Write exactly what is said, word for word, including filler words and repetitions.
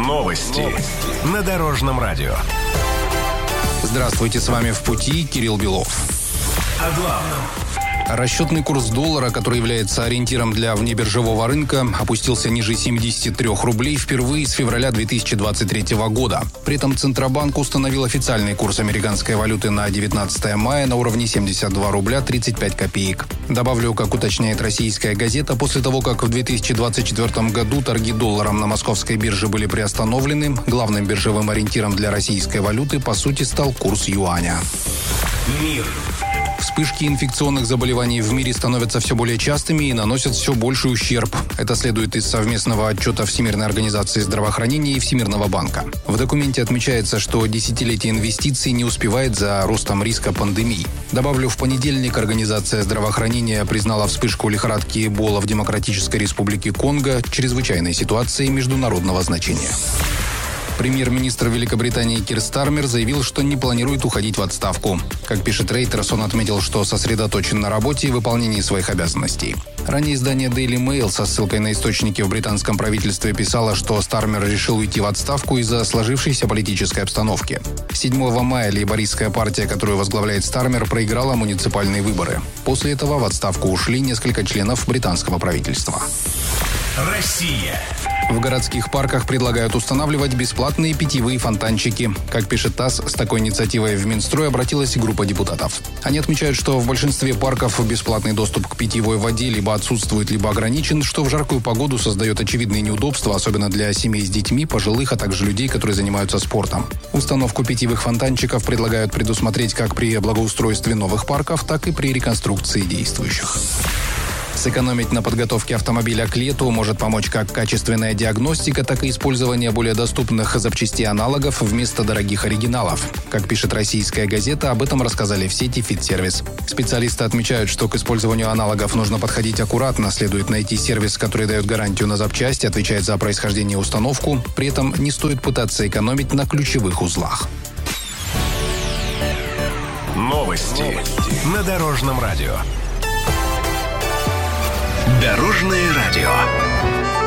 Новости, Новости на Дорожном радио. Здравствуйте, с вами «В пути» Кирилл Белов. О главном. Расчетный курс доллара, который является ориентиром для внебиржевого рынка, опустился ниже семидесяти трёх рублей впервые с февраля две тысячи двадцать третьего года. При этом Центробанк установил официальный курс американской валюты на девятнадцатое мая на уровне семьдесят два рубля тридцать пять копеек. Добавлю, как уточняет «Российская газета», после того, как в две тысячи двадцать четвёртом году торги долларом на московской бирже были приостановлены, главным биржевым ориентиром для российской валюты, по сути, стал курс юаня. Мир. Вспышки инфекционных заболеваний в мире становятся все более частыми и наносят все больший ущерб. Это следует из совместного отчета Всемирной организации здравоохранения и Всемирного банка. В документе отмечается, что десятилетие инвестиций не успевает за ростом риска пандемии. Добавлю, в понедельник Организация здравоохранения признала вспышку лихорадки Эбола в Демократической Республике Конго чрезвычайной ситуацией международного значения. Премьер-министр Великобритании Кир Стармер заявил, что не планирует уходить в отставку. Как пишет Reuters, он отметил, что сосредоточен на работе и выполнении своих обязанностей. Ранее издание Daily Mail со ссылкой на источники в британском правительстве писало, что Стармер решил уйти в отставку из-за сложившейся политической обстановки. седьмого мая лейбористская партия, которую возглавляет Стармер, проиграла муниципальные выборы. После этого в отставку ушли несколько членов британского правительства. Россия. В городских парках предлагают устанавливать бесплатные питьевые фонтанчики. Как пишет ТАСС, с такой инициативой в Минстрой обратилась группа депутатов. Они отмечают, что в большинстве парков бесплатный доступ к питьевой воде либо отсутствует, либо ограничен, что в жаркую погоду создает очевидные неудобства, особенно для семей с детьми, пожилых, а также людей, которые занимаются спортом. Установку питьевых фонтанчиков предлагают предусмотреть как при благоустройстве новых парков, так и при реконструкции действующих. Сэкономить на подготовке автомобиля к лету может помочь как качественная диагностика, так и использование более доступных запчастей аналогов вместо дорогих оригиналов. Как пишет «Российская газета», об этом рассказали в сети «Фитсервис». Специалисты отмечают, что к использованию аналогов нужно подходить аккуратно, следует найти сервис, который дает гарантию на запчасти, отвечает за происхождение и установку. При этом не стоит пытаться экономить на ключевых узлах. Новости, Новости. на Дорожном радио. Дорожное радио.